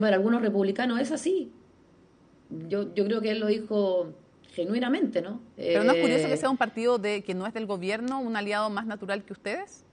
para algunos republicanos es así. Yo creo que él lo dijo genuinamente, ¿no? Pero ¿no es curioso que sea un partido que no es del gobierno, un aliado más natural que ustedes?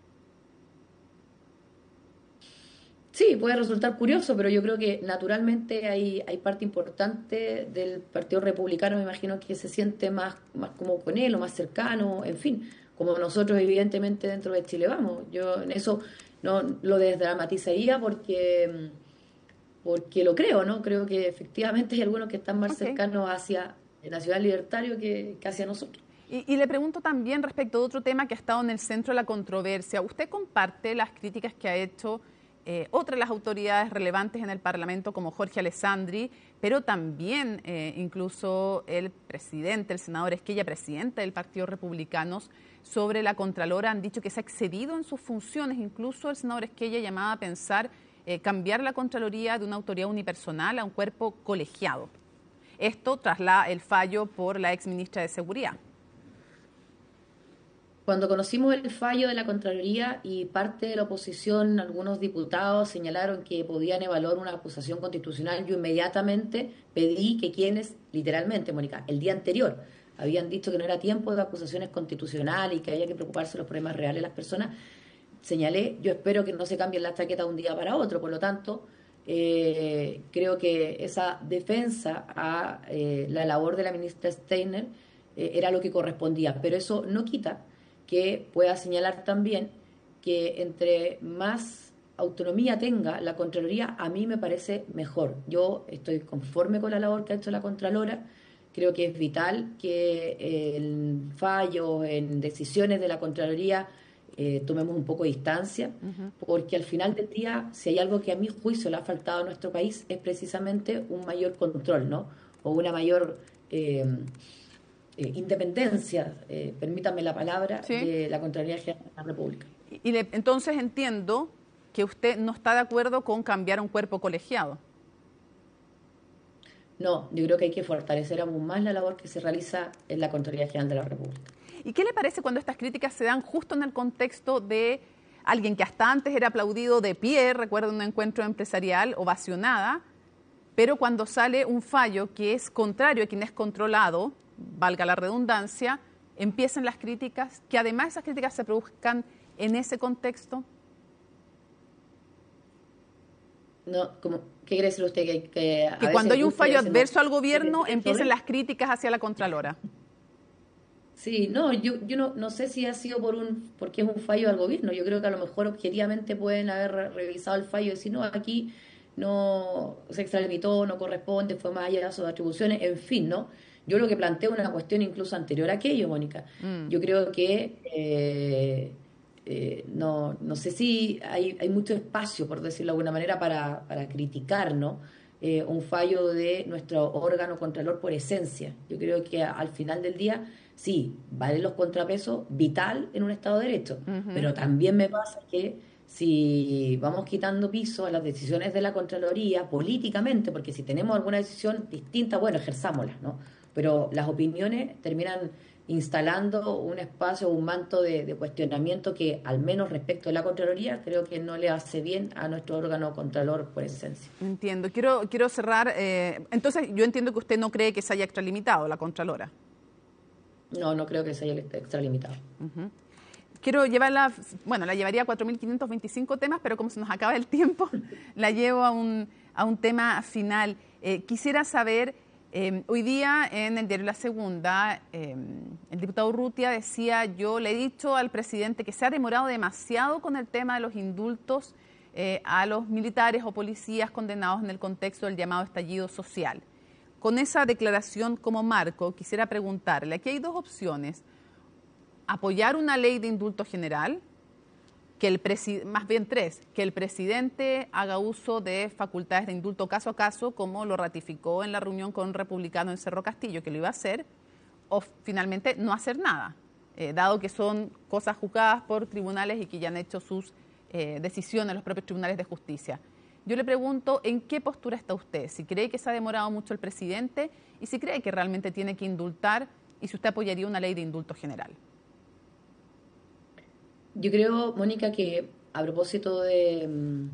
Sí, puede resultar curioso, pero yo creo que naturalmente hay parte importante del Partido Republicano, me imagino que se siente más como con él o más cercano, en fin, como nosotros evidentemente dentro de Chile vamos. Yo en eso no lo desdramatizaría porque lo creo, ¿no? Creo que efectivamente hay algunos que están más Ok. cercanos hacia el Nacional Libertario que hacia nosotros. Y le pregunto también respecto de otro tema que ha estado en el centro de la controversia. ¿Usted comparte las críticas que ha hecho otras de las autoridades relevantes en el Parlamento, como Jorge Alessandri, pero también incluso el presidente, el senador Esquella, presidente del Partido Republicano, sobre la Contralora? Han dicho que se ha excedido en sus funciones. Incluso el senador Esquella llamaba a pensar cambiar la Contraloría de una autoridad unipersonal a un cuerpo colegiado. Esto tras el fallo por la ex ministra de Seguridad. Cuando conocimos el fallo de la Contraloría y parte de la oposición, algunos diputados señalaron que podían evaluar una acusación constitucional, yo inmediatamente pedí que quienes, literalmente, Mónica, el día anterior habían dicho que no era tiempo de acusaciones constitucionales y que había que preocuparse de los problemas reales de las personas, señalé, yo espero que no se cambien las chaquetas de un día para otro, por lo tanto, creo que esa defensa a la labor de la ministra Steiner era lo que correspondía, pero eso no quita que pueda señalar también que entre más autonomía tenga la Contraloría, a mí me parece mejor. Yo estoy conforme con la labor que ha hecho la Contralora, creo que es vital que en fallos, en decisiones de la Contraloría, tomemos un poco de distancia, Ujú. porque al final del día, si hay algo que a mi juicio le ha faltado a nuestro país, es precisamente un mayor control, ¿no? O una mayor independencia, permítanme la palabra, Sí. de la Contraloría General de la República. Entonces entiendo que usted no está de acuerdo con cambiar un cuerpo colegiado. No, yo creo que hay que fortalecer aún más la labor que se realiza en la Contraloría General de la República. ¿Y qué le parece cuando estas críticas se dan justo en el contexto de alguien que hasta antes era aplaudido de pie, recuerdo un encuentro empresarial, ovacionada, pero cuando sale un fallo que es contrario a quien es controlado, valga la redundancia, empiezan las críticas, que además esas críticas se produzcan en ese contexto? No, ¿qué quiere decir usted? Que Que a cuando veces hay un gusta y a fallo veces no. adverso al ¿Depende gobierno, del empiezan problema? las críticas hacia la Contralora. Sí, no, yo no sé si ha sido porque es un fallo del gobierno. Yo creo que a lo mejor objetivamente pueden haber revisado el fallo y decir, no, aquí no se extralimitó, no corresponde, fue más allá de sus atribuciones, en fin, ¿no? Yo lo que planteo es una cuestión incluso anterior a aquello, Mónica. Mm. Yo creo que no sé si hay mucho espacio, por decirlo de alguna manera, para criticar, ¿no? Un fallo de nuestro órgano contralor por esencia. Yo creo que al final del día sí, valen los contrapesos, vital en un Estado de Derecho, Ujú. pero también me pasa que si vamos quitando piso a las decisiones de la Contraloría políticamente, porque si tenemos alguna decisión distinta, bueno, ejerzámosla, ¿no? Pero las opiniones terminan instalando un espacio, un manto de cuestionamiento que, al menos respecto de la Contraloría, creo que no le hace bien a nuestro órgano contralor por esencia. Entiendo. Quiero cerrar. Entonces, yo entiendo que usted no cree que se haya extralimitado la Contralora. No, no creo que se haya extralimitado. Quiero llevarla, bueno, la llevaría a 4.525 temas, pero como se nos acaba el tiempo, la llevo a un tema final. Quisiera saber, hoy día en el diario La Segunda, el diputado Urrutia decía, yo le he dicho al presidente que se ha demorado demasiado con el tema de los indultos a los militares o policías condenados en el contexto del llamado estallido social. Con esa declaración como marco, quisiera preguntarle, aquí hay dos opciones: apoyar una ley de indulto general, más bien tres, que el presidente haga uso de facultades de indulto caso a caso, como lo ratificó en la reunión con un republicano en Cerro Castillo, que lo iba a hacer, o finalmente no hacer nada, dado que son cosas juzgadas por tribunales y que ya han hecho sus decisiones los propios tribunales de justicia. Yo le pregunto, ¿en qué postura está usted? Si cree que se ha demorado mucho el presidente y si cree que realmente tiene que indultar y si usted apoyaría una ley de indulto general. Yo creo, Mónica, que a propósito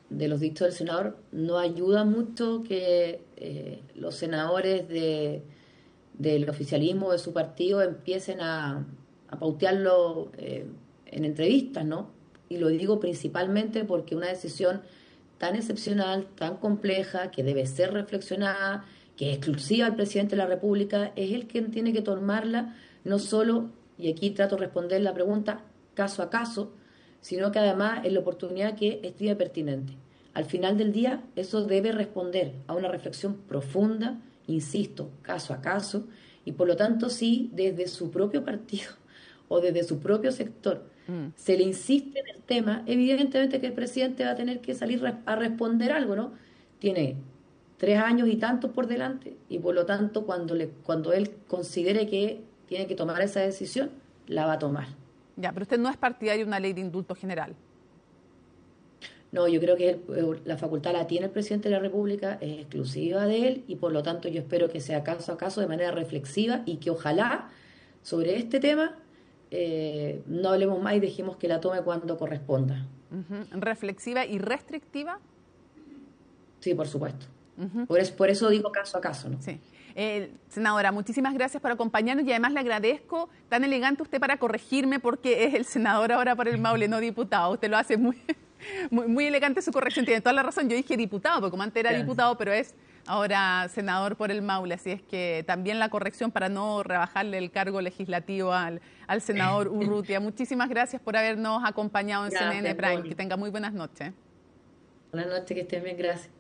de los dichos del senador, no ayuda mucho que los senadores del oficialismo de su partido empiecen a pautearlo en entrevistas, ¿no? Y lo digo principalmente porque una decisión tan excepcional, tan compleja, que debe ser reflexionada, que es exclusiva del presidente de la República, es el quien tiene que tomarla, no solo, y aquí trato de responder la pregunta, caso a caso, sino que además es la oportunidad que estime pertinente. Al final del día, eso debe responder a una reflexión profunda, insisto, caso a caso, y por lo tanto, sí, desde su propio partido o desde su propio sector se le insiste en el tema, evidentemente que el presidente va a tener que salir a responder algo, ¿no? Tiene 3 años y tantos por delante, y por lo tanto, cuando él considere que tiene que tomar esa decisión, la va a tomar. Ya, pero usted no es partidario de una ley de indulto general. No, yo creo que la facultad la tiene el presidente de la República, es exclusiva de él, y por lo tanto yo espero que sea caso a caso de manera reflexiva y que ojalá sobre este tema no hablemos más y dejemos que la tome cuando corresponda. ¿Reflexiva y restrictiva? Sí, por supuesto. Por eso digo caso a caso, ¿no? Sí. Senadora, muchísimas gracias por acompañarnos y además le agradezco tan elegante usted para corregirme porque es el senador ahora por el Maule, no diputado. Usted lo hace muy elegante su corrección. Tiene toda la razón. Yo dije diputado, porque como antes era diputado, pero es ahora senador por el Maule. Así es que también la corrección para no rebajarle el cargo legislativo al senador Urrutia. Muchísimas gracias por habernos acompañado en CNN Prime. Que tenga muy buenas noches. Buenas noches, que estén bien, gracias.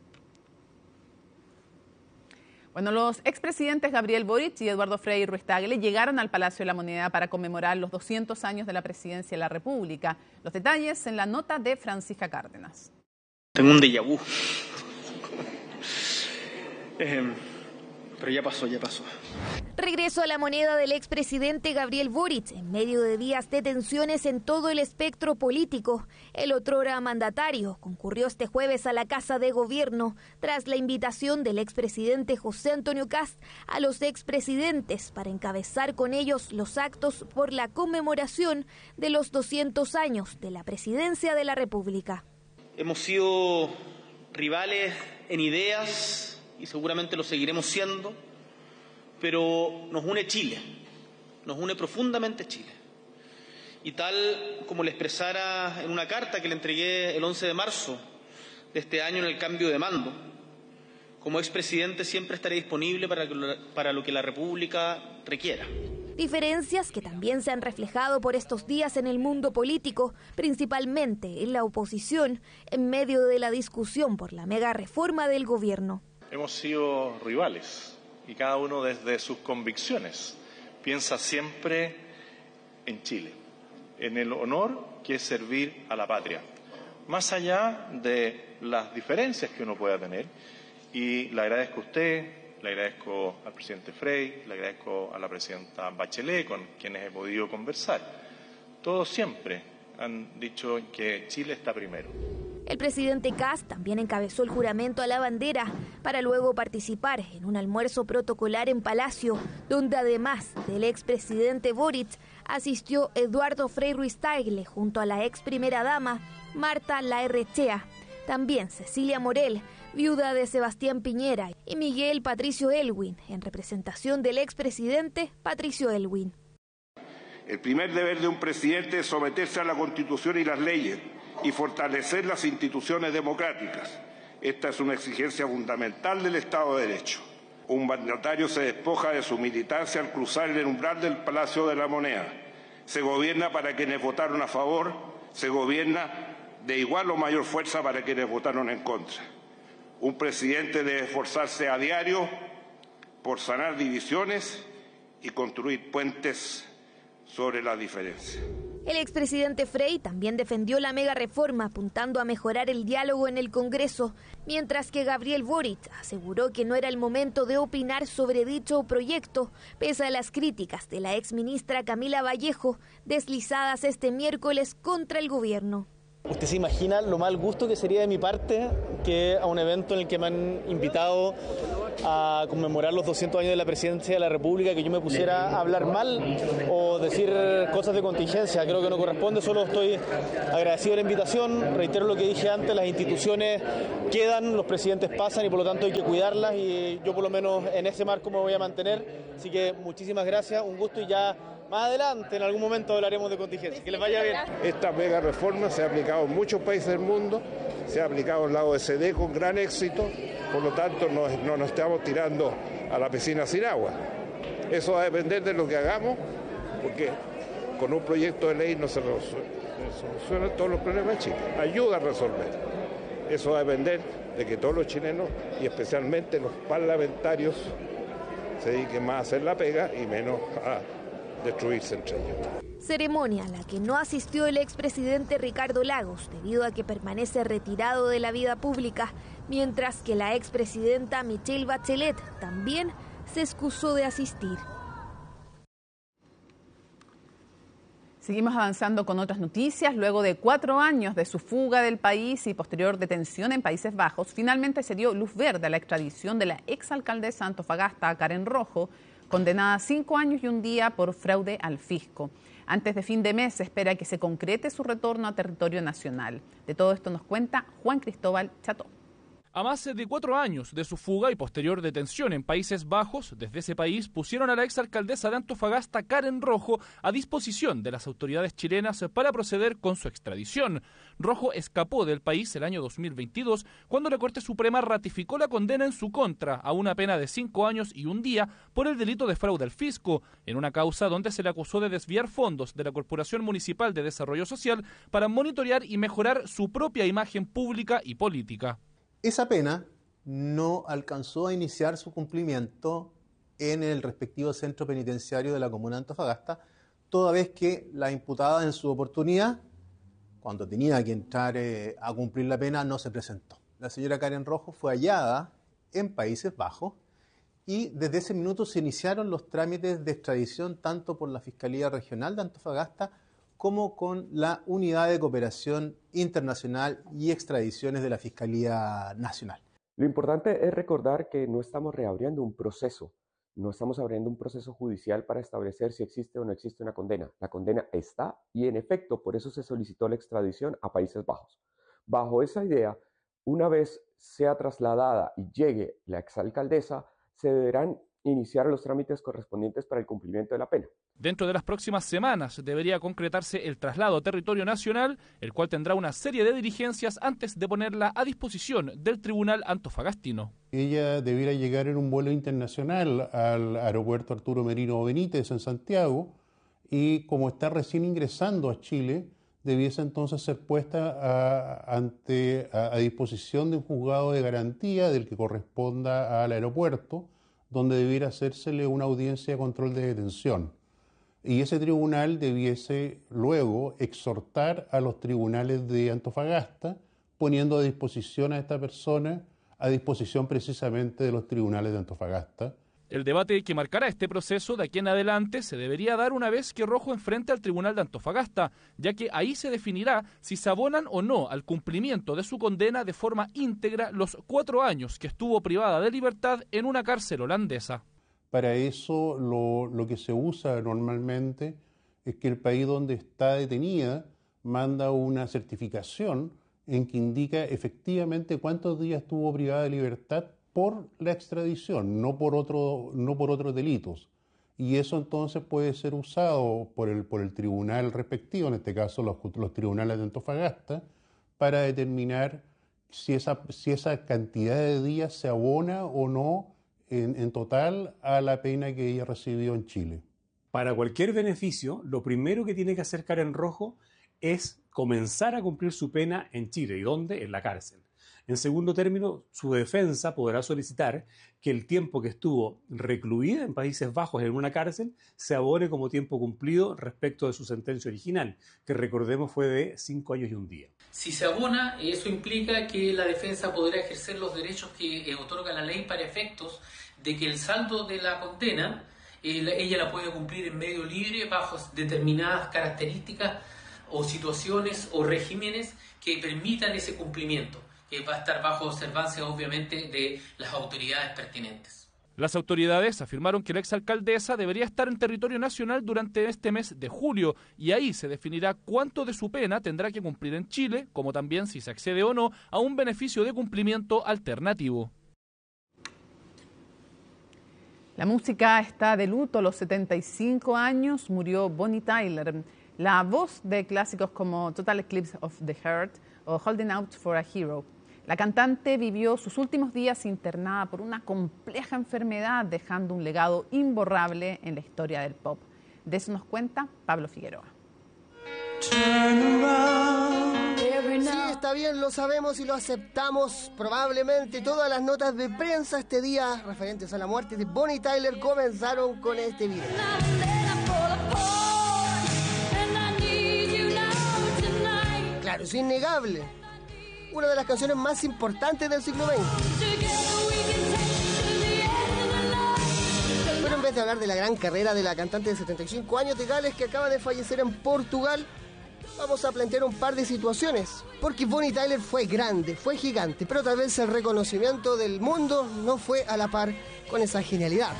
Bueno, los expresidentes Gabriel Boric y Eduardo Frei Ruiz-Tagle llegaron al Palacio de la Moneda para conmemorar los 200 años de la presidencia de la República. Los detalles en la nota de Francisca Cárdenas. Tengo un déjà vu. Pero ya pasó. Regreso a la moneda del expresidente Gabriel Boric en medio de días de tensiones en todo el espectro político. El otrora mandatario concurrió este jueves a la Casa de Gobierno tras la invitación del expresidente José Antonio Kast a los expresidentes para encabezar con ellos los actos por la conmemoración de los 200 años de la presidencia de la República. Hemos sido rivales en ideas y seguramente lo seguiremos siendo, pero nos une Chile, nos une profundamente Chile. Y tal como le expresara en una carta que le entregué el 11 de marzo de este año en el cambio de mando, como expresidente siempre estaré disponible para lo que la República requiera. Diferencias que también se han reflejado por estos días en el mundo político, principalmente en la oposición, en medio de la discusión por la mega reforma del gobierno. Hemos sido rivales y cada uno desde sus convicciones piensa siempre en Chile, en el honor que es servir a la patria, más allá de las diferencias que uno pueda tener. Y le agradezco a usted, le agradezco al presidente Frei, le agradezco a la presidenta Bachelet, con quienes he podido conversar. Todos siempre han dicho que Chile está primero. El presidente Kast también encabezó el juramento a la bandera para luego participar en un almuerzo protocolar en Palacio, donde además del expresidente Boric asistió Eduardo Frei Ruiz-Tagle junto a la ex primera dama Marta Larrechea, también Cecilia Morel, viuda de Sebastián Piñera, y Miguel Patricio Aylwin, en representación del expresidente Patricio Aylwin. El primer deber de un presidente es someterse a la Constitución y las leyes y fortalecer las instituciones democráticas. Esta es una exigencia fundamental del Estado de Derecho. Un mandatario se despoja de su militancia al cruzar el umbral del Palacio de la Moneda. Se gobierna para quienes votaron a favor, se gobierna de igual o mayor fuerza para quienes votaron en contra. Un presidente debe esforzarse a diario por sanar divisiones y construir puentes sobre las diferencias. El expresidente Frei también defendió la mega reforma apuntando a mejorar el diálogo en el Congreso, mientras que Gabriel Boric aseguró que no era el momento de opinar sobre dicho proyecto, pese a las críticas de la exministra Camila Vallejo, deslizadas este miércoles contra el gobierno. Usted se imagina lo mal gusto que sería de mi parte que a un evento en el que me han invitado a conmemorar los 200 años de la presidencia de la República, que yo me pusiera a hablar mal o decir cosas de contingencia. Creo que no corresponde, solo estoy agradecido de la invitación. Reitero lo que dije antes, las instituciones quedan, los presidentes pasan y por lo tanto hay que cuidarlas, y yo por lo menos en ese marco me voy a mantener. Así que muchísimas gracias, un gusto, y ya más adelante en algún momento hablaremos de contingencia. Que les vaya bien. Esta mega reforma se ha aplicado en muchos países del mundo, se ha aplicado en la OECD con gran éxito, por lo tanto no nos estamos tirando a la piscina sin agua. Eso va a depender de lo que hagamos, porque con un proyecto de ley no se solucionan todos los problemas de Chile, ayuda a resolver. Eso va a depender de que todos los chilenos, y especialmente los parlamentarios, se dediquen más a hacer la pega y menos a destruirse entre ellos. Ceremonia a la que no asistió el expresidente Ricardo Lagos debido a que permanece retirado de la vida pública, mientras que la expresidenta Michelle Bachelet también se excusó de asistir. Seguimos avanzando con otras noticias. Luego de 4 años de su fuga del país y posterior detención en Países Bajos, finalmente se dio luz verde a la extradición de la exalcaldesa de Antofagasta, Karen Rojo, condenada a 5 años y 1 día por fraude al fisco. Antes de fin de mes se espera que se concrete su retorno a territorio nacional. De todo esto nos cuenta Juan Cristóbal Cható. A más de 4 años de su fuga y posterior detención en Países Bajos, desde ese país pusieron a la exalcaldesa de Antofagasta, Karen Rojo, a disposición de las autoridades chilenas para proceder con su extradición. Rojo escapó del país el año 2022, cuando la Corte Suprema ratificó la condena en su contra a una pena de 5 años y 1 día por el delito de fraude al fisco, en una causa donde se le acusó de desviar fondos de la Corporación Municipal de Desarrollo Social para monitorear y mejorar su propia imagen pública y política. Esa pena no alcanzó a iniciar su cumplimiento en el respectivo centro penitenciario de la comuna de Antofagasta, toda vez que la imputada en su oportunidad, cuando tenía que entrar a cumplir la pena, no se presentó. La señora Karen Rojo fue hallada en Países Bajos y desde ese minuto se iniciaron los trámites de extradición tanto por la Fiscalía Regional de Antofagasta como con la Unidad de Cooperación Internacional y Extradiciones de la Fiscalía Nacional. Lo importante es recordar que no estamos reabriendo un proceso, no estamos abriendo un proceso judicial para establecer si existe o no existe una condena. La condena está y en efecto por eso se solicitó la extradición a Países Bajos. Bajo esa idea, una vez sea trasladada y llegue la exalcaldesa, se deberán iniciar los trámites correspondientes para el cumplimiento de la pena. Dentro de las próximas semanas debería concretarse el traslado a territorio nacional, el cual tendrá una serie de diligencias antes de ponerla a disposición del Tribunal Antofagastino. Ella debiera llegar en un vuelo internacional al aeropuerto Arturo Merino Benítez en Santiago y como está recién ingresando a Chile, debiese entonces ser puesta a disposición de un juzgado de garantía del que corresponda al aeropuerto, donde debiera hacérsele una audiencia de control de detención. Y ese tribunal debiese luego exhortar a los tribunales de Antofagasta, poniendo a disposición a esta persona, a disposición precisamente de los tribunales de Antofagasta. El debate que marcará este proceso de aquí en adelante se debería dar una vez que Rojo enfrente al Tribunal de Antofagasta, ya que ahí se definirá si se abonan o no al cumplimiento de su condena de forma íntegra los 4 años que estuvo privada de libertad en una cárcel holandesa. Para eso lo que se usa normalmente es que el país donde está detenida manda una certificación en que indica efectivamente cuántos días estuvo privada de libertad por la extradición, no por otros delitos. Y eso entonces puede ser usado por el tribunal respectivo, en este caso los tribunales de Antofagasta, para determinar si esa cantidad de días se abona o no en total a la pena que ella recibió en Chile. Para cualquier beneficio, lo primero que tiene que hacer Karen Rojo es comenzar a cumplir su pena en Chile. ¿Y dónde? En la cárcel. En segundo término, su defensa podrá solicitar que el tiempo que estuvo recluida en Países Bajos en una cárcel se abone como tiempo cumplido respecto de su sentencia original, que recordemos fue de 5 años y 1 día. Si se abona, eso implica que la defensa podrá ejercer los derechos que otorga la ley para efectos de que el saldo de la condena ella la puede cumplir en medio libre bajo determinadas características o situaciones o regímenes que permitan ese cumplimiento, que va a estar bajo observancia obviamente de las autoridades pertinentes. Las autoridades afirmaron que la exalcaldesa debería estar en territorio nacional durante este mes de julio y ahí se definirá cuánto de su pena tendrá que cumplir en Chile, como también si se accede o no a un beneficio de cumplimiento alternativo. La música está de luto. A los 75 años murió Bonnie Tyler, la voz de clásicos como Total Eclipse of the Heart o Holding Out for a Hero. La cantante vivió sus últimos días internada por una compleja enfermedad, dejando un legado imborrable en la historia del pop. De eso nos cuenta Pablo Figueroa. Sí, está bien, lo sabemos y lo aceptamos. Probablemente todas las notas de prensa este día referentes a la muerte de Bonnie Tyler comenzaron con este video. Claro, es innegable. Una de las canciones más importantes del siglo XX. Pero en vez de hablar de la gran carrera de la cantante de 75 años de Gales que acaba de fallecer en Portugal, vamos a plantear un par de situaciones. Porque Bonnie Tyler fue grande, fue gigante, pero tal vez el reconocimiento del mundo no fue a la par con esa genialidad.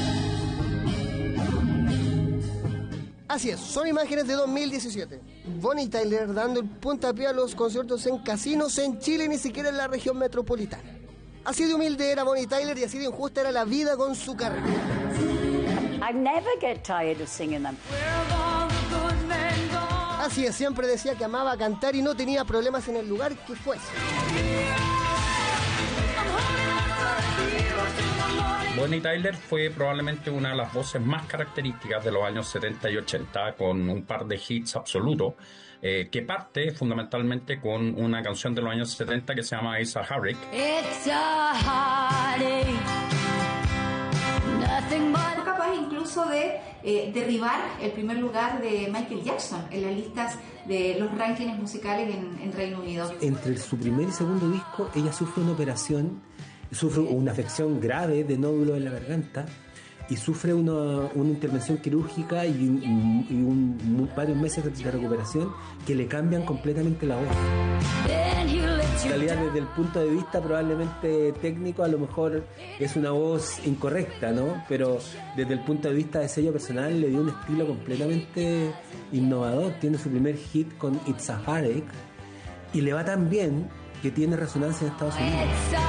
Así es, son imágenes de 2017. Bonnie Tyler dando el puntapié a los conciertos en casinos en Chile, ni siquiera en la región metropolitana. Así de humilde era Bonnie Tyler y así de injusta era la vida con su carrera. I never get tired of singing them. Así es, siempre decía que amaba cantar y no tenía problemas en el lugar que fuese. Bonnie Tyler fue probablemente una de las voces más características de los años 70 y 80, con un par de hits absolutos, que parte fundamentalmente con una canción de los años 70 que se llama It's a Heartache. Fue capaz incluso de derribar el primer lugar de Michael Jackson en las listas de los rankings musicales en Reino Unido. Entre su primer y segundo disco, ella sufre una operación, sufre una afección grave de nódulo en la garganta y sufre una intervención quirúrgica y varios meses de recuperación que le cambian completamente la voz. En realidad, desde el punto de vista probablemente técnico, a lo mejor es una voz incorrecta, ¿no? Pero desde el punto de vista de sello personal le dio un estilo completamente innovador. Tiene su primer hit con It's a Heartache y le va tan bien que tiene resonancia en Estados Unidos.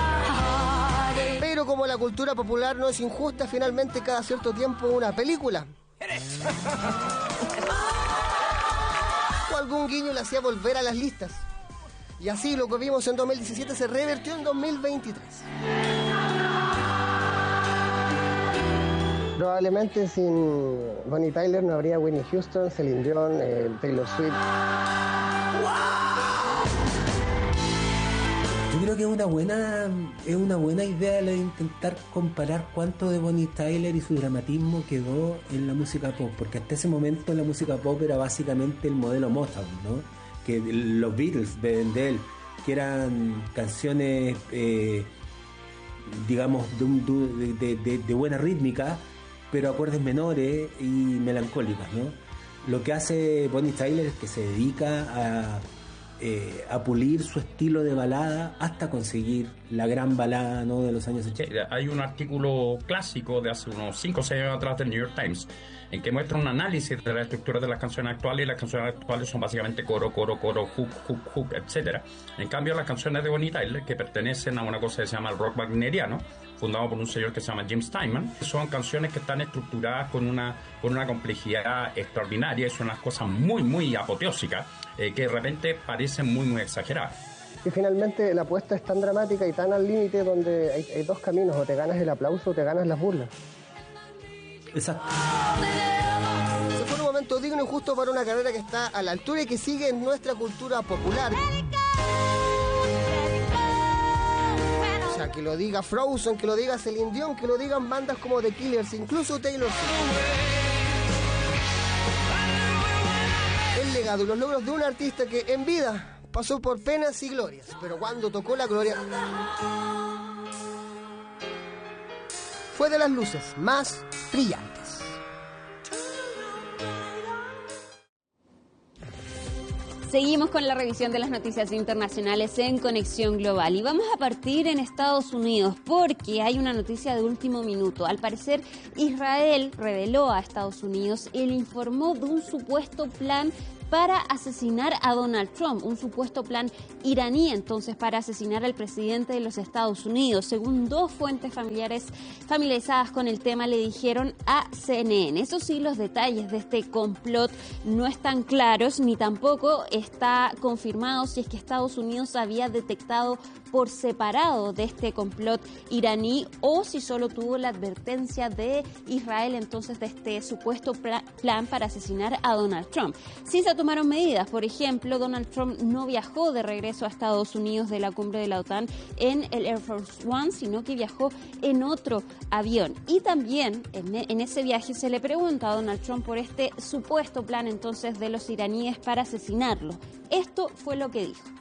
Pero como la cultura popular no es injusta, finalmente cada cierto tiempo una película o algún guiño le hacía volver a las listas. Y así lo que vimos en 2017 se revertió en 2023. Probablemente sin Bonnie Tyler no habría Whitney Houston, Celine Dion, Taylor Swift. Yo creo que es una buena idea la de intentar comparar cuánto de Bonnie Tyler y su dramatismo quedó en la música pop, porque hasta ese momento la música pop era básicamente el modelo Motown, ¿no? Que los Beatles beben de él, que eran canciones, digamos, de buena rítmica, pero acordes menores y melancólicas, ¿no? Lo que hace Bonnie Tyler es que se dedica a pulir su estilo de balada hasta conseguir la gran balada, ¿no?, de los años 80. Hay un artículo clásico de hace unos 5 o 6 años atrás del New York Times en que muestra un análisis de la estructura de las canciones actuales, y las canciones actuales son básicamente coro, hook, etc. En cambio, las canciones de Bonnie Tyler, que pertenecen a una cosa que se llama el rock wagneriano, fundado por un señor que se llama Jim Steinman, son canciones que están estructuradas con una complejidad extraordinaria y son unas cosas muy, muy apoteósicas, que de repente parecen muy, muy exageradas. Y finalmente la apuesta es tan dramática y tan al límite donde hay dos caminos: o te ganas el aplauso o te ganas las burlas. Exacto. Se fue un momento digno y justo para una carrera que está a la altura y que sigue en nuestra cultura popular. O sea, que lo diga Frozen, que lo diga Celine Dion, que lo digan bandas como The Killers, incluso Taylor Swift. El legado y los logros de un artista que en vida pasó por penas y glorias, pero cuando tocó la gloria fue de las luces más brillantes. Seguimos con la revisión de las noticias internacionales en Conexión Global y vamos a partir en Estados Unidos porque hay una noticia de último minuto. Al parecer, Israel reveló a Estados Unidos y le informó de un supuesto plan para asesinar a Donald Trump, un supuesto plan iraní entonces para asesinar al presidente de los Estados Unidos. Según dos fuentes familiarizadas con el tema le dijeron a CNN. Eso sí, los detalles de este complot no están claros ni tampoco está confirmado si es que Estados Unidos había detectado por separado de este complot iraní o si solo tuvo la advertencia de Israel entonces de este supuesto plan para asesinar a Donald Trump. Sí se tomaron medidas, por ejemplo, Donald Trump no viajó de regreso a Estados Unidos de la cumbre de la OTAN en el Air Force One, sino que viajó en otro avión. Y también en ese viaje se le pregunta a Donald Trump por este supuesto plan entonces de los iraníes para asesinarlo. Esto fue lo que dijo.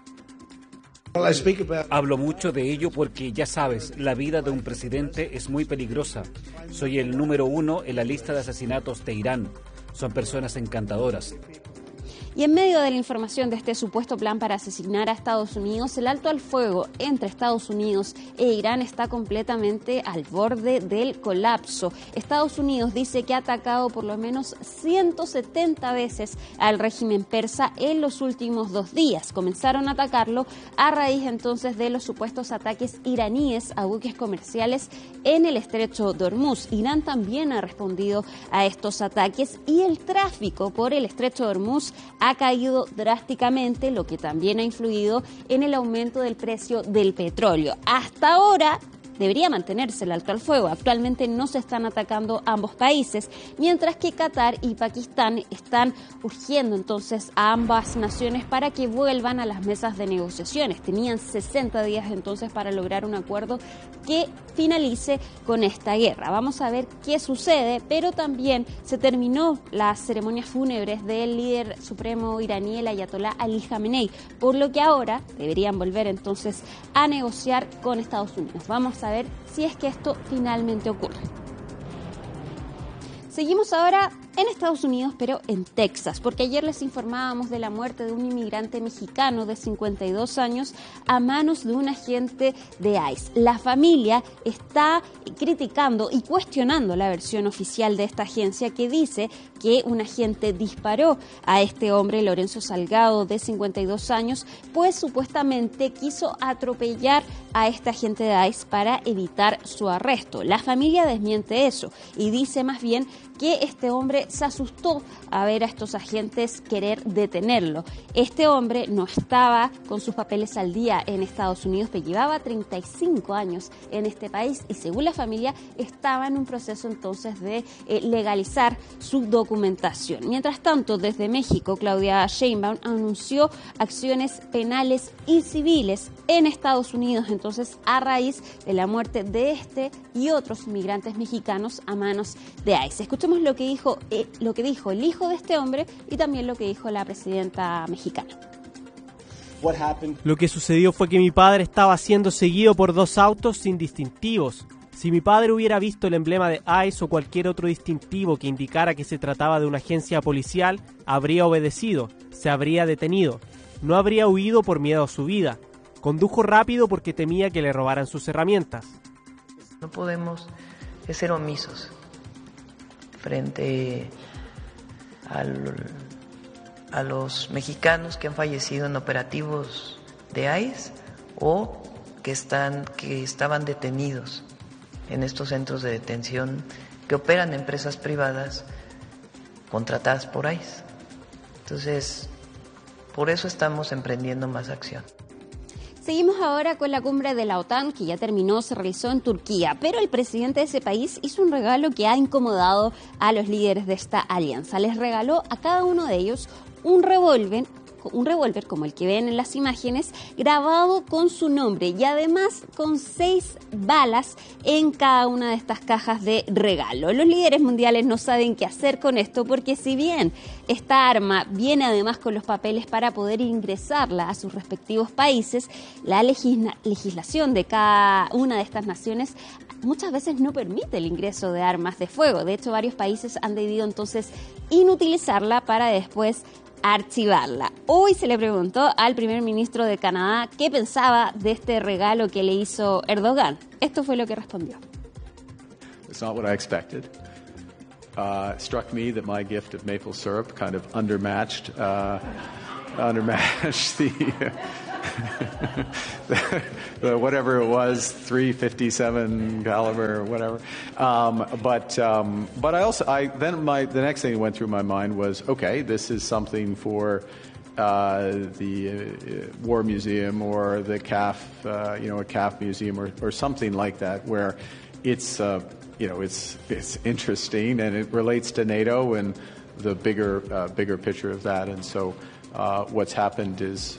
Hablo mucho de ello porque, ya sabes, la vida de un presidente es muy peligrosa. Soy el número 1 en la lista de asesinatos de Irán. Son personas encantadoras. Y en medio de la información de este supuesto plan para asesinar a Estados Unidos, el alto al fuego entre Estados Unidos e Irán está completamente al borde del colapso. Estados Unidos dice que ha atacado por lo menos 170 veces al régimen persa en los últimos 2 días. Comenzaron a atacarlo a raíz entonces de los supuestos ataques iraníes a buques comerciales en el estrecho de Hormuz. Irán también ha respondido a estos ataques y el tráfico por el estrecho de Hormuz ha caído drásticamente, lo que también ha influido en el aumento del precio del petróleo. Hasta ahora debería mantenerse el alto al fuego. Actualmente no se están atacando ambos países, mientras que Qatar y Pakistán están urgiendo entonces a ambas naciones para que vuelvan a las mesas de negociaciones. Tenían 60 días entonces para lograr un acuerdo que finalice con esta guerra. Vamos a ver qué sucede, pero también se terminó las ceremonias fúnebres del líder supremo iraní, el ayatolá Ali Khamenei, por lo que ahora deberían volver entonces a negociar con Estados Unidos. Vamos a ver si es que esto finalmente ocurre. Seguimos ahora en Estados Unidos, pero en Texas, porque ayer les informábamos de la muerte de un inmigrante mexicano de 52 años a manos de un agente de ICE. La familia está criticando y cuestionando la versión oficial de esta agencia que dice que un agente disparó a este hombre, Lorenzo Salgado, de 52 años, pues supuestamente quiso atropellar a este agente de ICE para evitar su arresto. La familia desmiente eso y dice más bien que este hombre se asustó a ver a estos agentes querer detenerlo. Este hombre no estaba con sus papeles al día en Estados Unidos, pero llevaba 35 años en este país y según la familia estaba en un proceso entonces de legalizar su documentación. Mientras tanto, desde México, Claudia Sheinbaum anunció acciones penales y civiles en Estados Unidos, entonces a raíz de la muerte de este y otros inmigrantes mexicanos a manos de ICE. Escuchemos lo que dijo el hijo de este hombre y también lo que dijo la presidenta mexicana. Lo que sucedió fue que mi padre estaba siendo seguido por 2 autos sin distintivos. Si mi padre hubiera visto el emblema de ICE o cualquier otro distintivo que indicara que se trataba de una agencia policial, habría obedecido, se habría detenido. No habría huido por miedo a su vida. Condujo rápido porque temía que le robaran sus herramientas. No podemos ser omisos frente a los mexicanos que han fallecido en operativos de ICE o que estaban detenidos en estos centros de detención que operan empresas privadas contratadas por ICE. Entonces, por eso estamos emprendiendo más acción. Seguimos ahora con la cumbre de la OTAN, que ya terminó, se realizó en Turquía, pero el presidente de ese país hizo un regalo que ha incomodado a los líderes de esta alianza. Les regaló a cada uno de ellos un revólver como el que ven en las imágenes, grabado con su nombre y además con 6 balas en cada una de estas cajas de regalo. Los líderes mundiales no saben qué hacer con esto porque si bien esta arma viene además con los papeles para poder ingresarla a sus respectivos países, la legislación de cada una de estas naciones muchas veces no permite el ingreso de armas de fuego. De hecho, varios países han decidido entonces inutilizarla para después archivarla. Hoy se le preguntó al primer ministro de Canadá qué pensaba de este regalo que le hizo Erdogan. Esto fue lo que respondió. It's not what I expected. It struck me that my gift of maple syrup kind of undermatched the whatever it was, .357 caliber or whatever. But the next thing that went through my mind was, okay, this is something for the War Museum or the CAF, a CAF museum or something like that, where it's interesting and it relates to NATO and the bigger picture of that. And so what's happened is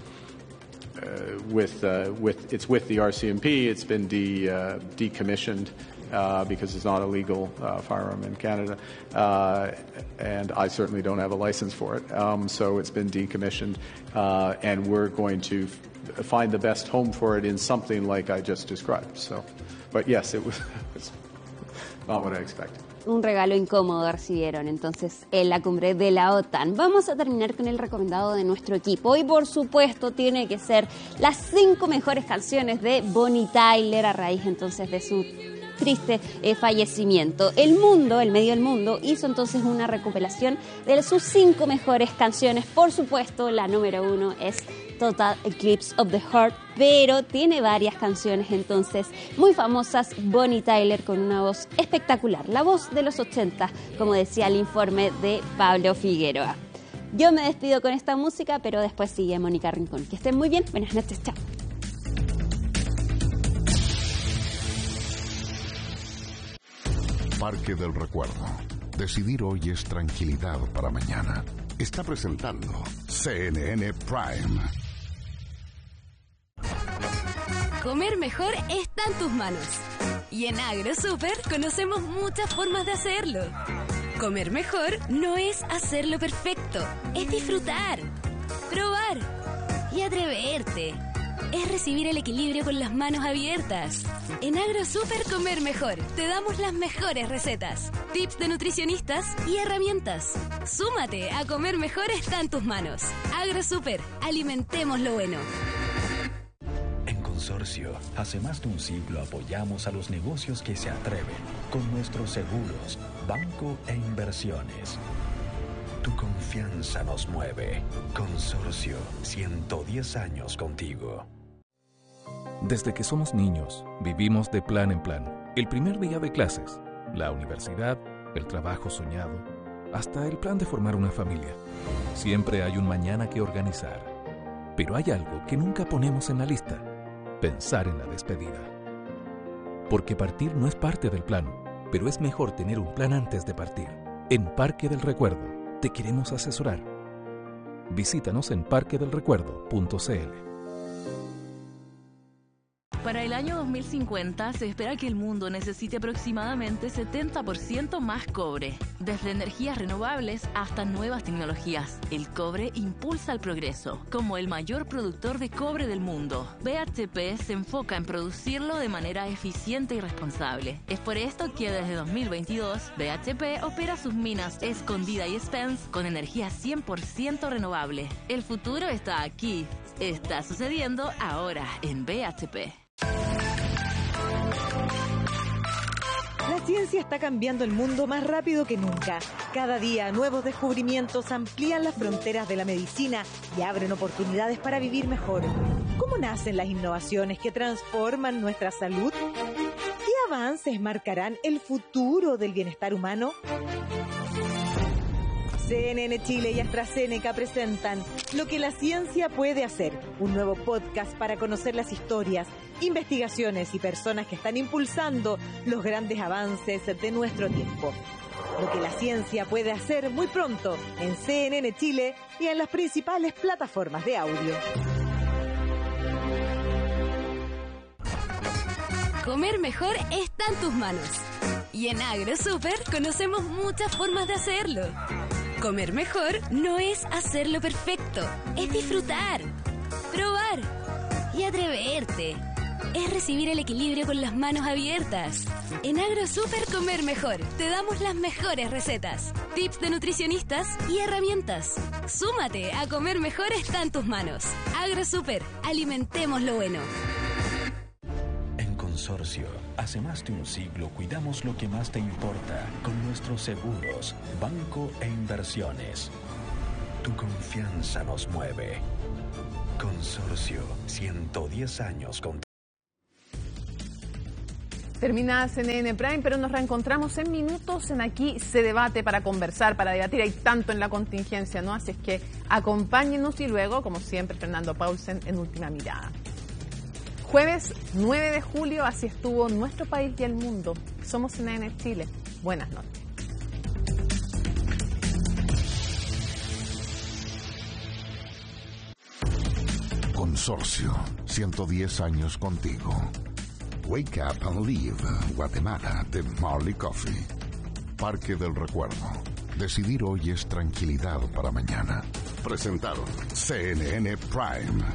with the RCMP, it's been decommissioned because it's not a legal firearm in Canada, and I certainly don't have a license for it. So it's been decommissioned, and we're going to find the best home for it in something like I just described. So, but yes, it was not what I expected. Un regalo incómodo recibieron entonces en la cumbre de la OTAN. Vamos a terminar con el recomendado de nuestro equipo y por supuesto tiene que ser las 5 mejores canciones de Bonnie Tyler a raíz entonces de su triste fallecimiento. El medio del mundo hizo entonces una recopilación de sus 5 mejores canciones. Por supuesto, la número 1 es Total Eclipse of the Heart, pero tiene varias canciones entonces muy famosas. Bonnie Tyler con una voz espectacular, la voz de los 80, como decía el informe de Pablo Figueroa. Yo me despido con esta música, pero después sigue Mónica Rincón. Que estén muy bien, buenas noches, chao. Parque del Recuerdo. Decidir hoy es tranquilidad para mañana. Está presentando CNN Prime. Comer mejor está en tus manos. Y en AgroSuper conocemos muchas formas de hacerlo. Comer mejor no es hacerlo perfecto, es disfrutar, probar y atreverte. Es recibir el equilibrio con las manos abiertas. En AgroSuper Comer Mejor te damos las mejores recetas, tips de nutricionistas y herramientas. Súmate a Comer Mejor está en tus manos. AgroSuper, alimentemos lo bueno. En Consorcio, hace más de un siglo apoyamos a los negocios que se atreven con nuestros seguros, banco e inversiones. Tu confianza nos mueve. Consorcio, 110 años contigo. Desde que somos niños, vivimos de plan en plan. El primer día de clases, la universidad, el trabajo soñado, hasta el plan de formar una familia. Siempre hay un mañana que organizar. Pero hay algo que nunca ponemos en la lista: pensar en la despedida. Porque partir no es parte del plan, pero es mejor tener un plan antes de partir. En Parque del Recuerdo te queremos asesorar. Visítanos en parquedelrecuerdo.cl. Para el año 2050 se espera que el mundo necesite aproximadamente 70% más cobre. Desde energías renovables hasta nuevas tecnologías, el cobre impulsa el progreso. Como el mayor productor de cobre del mundo, BHP se enfoca en producirlo de manera eficiente y responsable. Es por esto que desde 2022, BHP opera sus minas Escondida y Spence con energía 100% renovable. El futuro está aquí. Está sucediendo ahora en BHP. La ciencia está cambiando el mundo más rápido que nunca. Cada día, nuevos descubrimientos amplían las fronteras de la medicina y abren oportunidades para vivir mejor. ¿Cómo nacen las innovaciones que transforman nuestra salud? ¿Qué avances marcarán el futuro del bienestar humano? CNN Chile y AstraZeneca presentan Lo que la ciencia puede hacer, un nuevo podcast para conocer las historias, investigaciones y personas que están impulsando los grandes avances de nuestro tiempo. Lo que la ciencia puede hacer muy pronto en CNN Chile y en las principales plataformas de audio. Comer mejor está en tus manos. Y en AgroSuper conocemos muchas formas de hacerlo. Comer mejor no es hacerlo perfecto, es disfrutar, probar y atreverte. es recibir el equilibrio con las manos abiertas. En AgroSuper Comer Mejor te damos las mejores recetas, tips de nutricionistas y herramientas. Súmate a Comer Mejor está en tus manos. AgroSuper, alimentemos lo bueno. En Consorcio, hace más de un siglo cuidamos lo que más te importa con nuestros seguros, banco e inversiones. Tu confianza nos mueve. Consorcio, 110 años con... Termina CNN Prime, pero nos reencontramos en minutos en Aquí se debate para conversar, para debatir. Hay tanto en la contingencia, ¿no? Así es que acompáñenos y luego, como siempre, Fernando Paulsen en Última Mirada. Jueves 9 de julio, así estuvo nuestro país y el mundo. Somos CNN Chile. Buenas noches. Consorcio, 110 años contigo. Wake Up and Live, Guatemala, de Marley Coffee. Parque del Recuerdo. Decidir hoy es tranquilidad para mañana. Presentaron CNN Prime.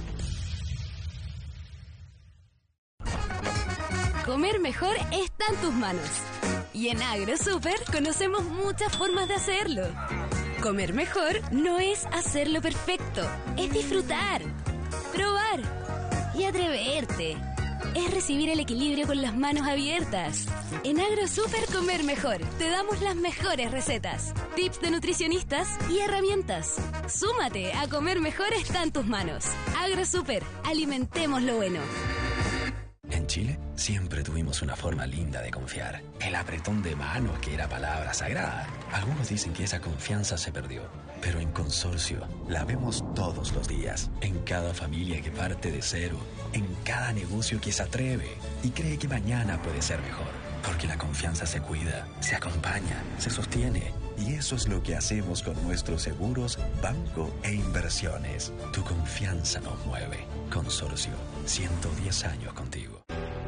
Comer mejor está en tus manos. Y en AgroSuper conocemos muchas formas de hacerlo. Comer mejor no es hacerlo perfecto, es disfrutar, probar y atreverte. Es recibir el equilibrio con las manos abiertas. En AgroSuper Comer Mejor te damos las mejores recetas, tips de nutricionistas y herramientas. Súmate a Comer Mejor está en tus manos. AgroSuper, alimentemos lo bueno. En Chile siempre tuvimos una forma linda de confiar. El apretón de manos, que era palabra sagrada. Algunos dicen que esa confianza se perdió, pero en Consorcio la vemos todos los días. En cada familia que parte de cero, en cada negocio que se atreve y cree que mañana puede ser mejor. Porque la confianza se cuida, se acompaña, se sostiene. Y eso es lo que hacemos con nuestros seguros, banco e inversiones. Tu confianza nos mueve. Consorcio, 110 años contigo.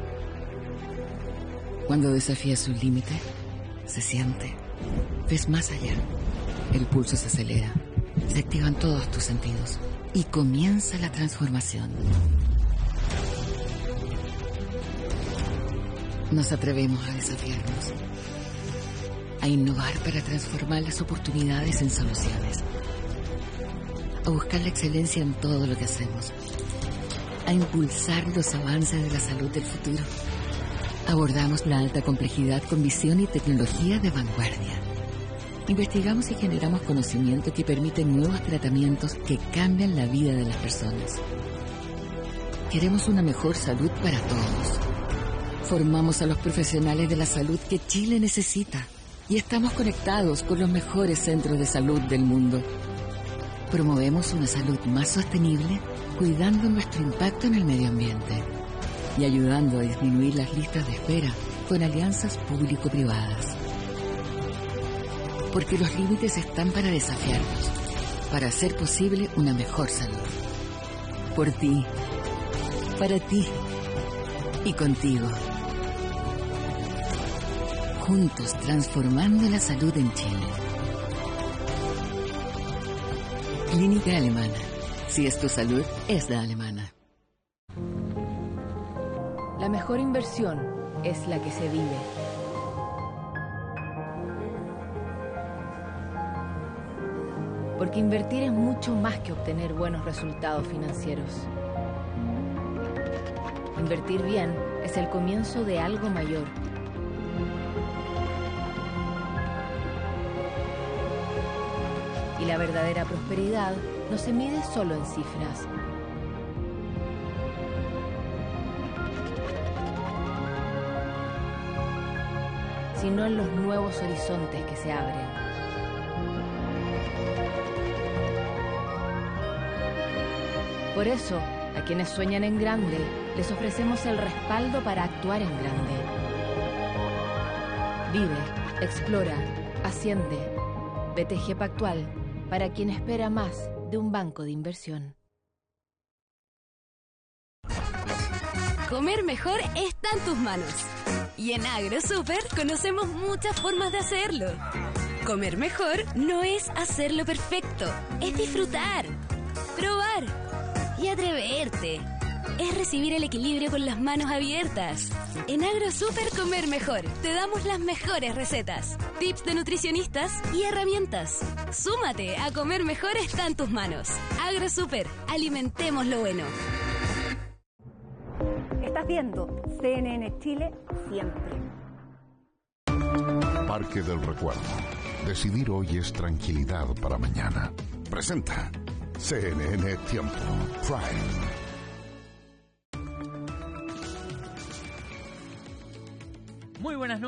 Cuando desafías un límite, se siente. Ves más allá. El pulso se acelera. Se activan todos tus sentidos. Y comienza la transformación. Nos atrevemos a desafiarnos. A innovar para transformar las oportunidades en soluciones. A buscar la excelencia en todo lo que hacemos. A impulsar los avances de la salud del futuro. Abordamos la alta complejidad con visión y tecnología de vanguardia. Investigamos y generamos conocimiento que permite nuevos tratamientos que cambian la vida de las personas. Queremos una mejor salud para todos. Formamos a los profesionales de la salud que Chile necesita. Y estamos conectados con los mejores centros de salud del mundo. Promovemos una salud más sostenible, cuidando nuestro impacto en el medio ambiente y ayudando a disminuir las listas de espera con alianzas público-privadas. Porque los límites están para desafiarnos, para hacer posible una mejor salud. Por ti, para ti y contigo. Juntos transformando la salud en Chile. Clínica Alemana. Si es tu salud, es la alemana. La mejor inversión es la que se vive. Porque invertir es mucho más que obtener buenos resultados financieros. Invertir bien es el comienzo de algo mayor. Y la verdadera prosperidad no se mide solo en cifras. Sino en los nuevos horizontes que se abren. Por eso, a quienes sueñan en grande, les ofrecemos el respaldo para actuar en grande. Vive, explora, asciende. BTG Pactual, para quien espera más de un banco de inversión. Comer mejor está en tus manos. Y en AgroSuper conocemos muchas formas de hacerlo. Comer mejor no es hacerlo perfecto, es disfrutar, probar y atreverte. es recibir el equilibrio con las manos abiertas. En AgroSuper Comer Mejor te damos las mejores recetas, tips de nutricionistas y herramientas. Súmate a Comer Mejor está en tus manos. AgroSuper, alimentemos lo bueno. Estás viendo CNN Chile siempre. Parque del Recuerdo. Decidir hoy es tranquilidad para mañana. Presenta CNN Tiempo Prime. Muy buenas noches.